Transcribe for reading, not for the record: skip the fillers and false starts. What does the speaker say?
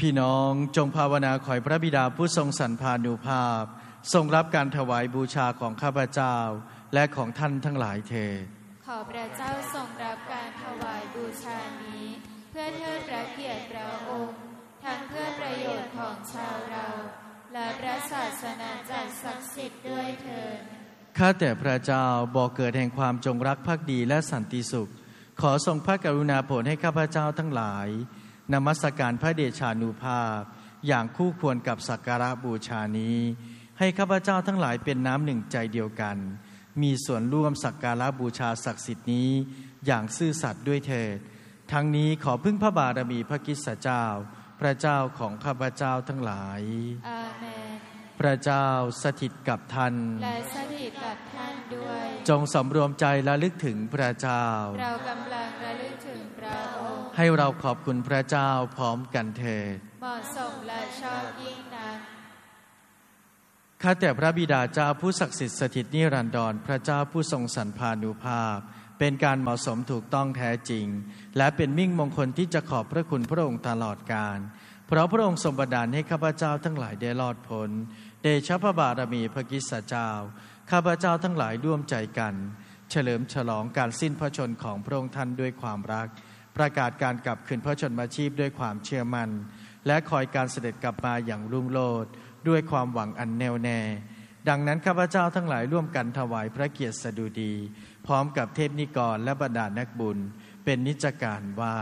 พี่น้องจงภาวนาขอพระบิดาผู้ทรงสันพานุภาพทรงรับการถวายบูชาของข้าพเจ้าและของท่านทั้งหลายเถิดขอพระเจ้าทรงรับการถวายบูชานี้เพื่อเทิดพระเกียรติพระองค์ทั้งเพื่อประโยชน์ของชาวเราและพระศาสนาจักรศักดิ์สิทธิ์ด้วยเถิดข้าแต่พระเจ้าบ่อเกิดแห่งความจงรักภักดีและสันติสุขขอทรงพระกรุณาโปรดให้ข้าพเจ้าทั้งหลายนมัสการพระเดชานุภาพอย่างคู่ควรกับสักการะบูชานี้ให้ข้าพเจ้าทั้งหลายเป็นน้ำหนึ่งใจเดียวกันมีส่วนร่วมสักการะบูชาศักดิ์สิทธิ์นี้อย่างซื่อสัตย์ด้วยเถิดทั้งนี้ขอพึ่งพระบารมีพระคริสต์เจ้าพระเจ้าของข้าพเจ้าทั้งหลายอาเมนพระเจ้าสถิตกับท่านและสถิตกับท่านด้วยจงสำรวมใจระลึกถึงพระเจ้าเรากำลังระลึกถึงพระองค์ให้เราขอบคุณพระเจ้าพร้อมกันเถิดเหมาะสมและชอบยิ่งนักข้าแต่พระบิดาเจ้าผู้ศักดิ์สิทธิ์สถิตนิรันดรพระเจ้าผู้ทรงสันพานุภาพเป็นการเหมาะสมถูกต้องแท้จริงและเป็นมิ่งมงคลที่จะขอบพระคุณพระองค์ตลอดกาลเพราะพระองค์ทรงบันดาลให้ข้าพเจ้าทั้งหลายได้รอดพ้นเดชะพระบารมีพระคริสต์เจ้าข้าพเจ้าทั้งหลายร่วมใจกันเฉลิมฉลองการสิ้นพระชนม์ของพระองค์ท่านด้วยความรักประกาศการกลับคืนพระชนมาชีพด้วยความเชื่อมั่นและคอยการเสด็จกลับมาอย่างรุ่งโรจน์ด้วยความหวังอันแน่วแน่ดังนั้นข้าพเจ้าทั้งหลายร่วมกันถวายพระเกียรติสดุดีพร้อมกับเทพนิกรและบรรดานักบุญเป็นนิจการว่า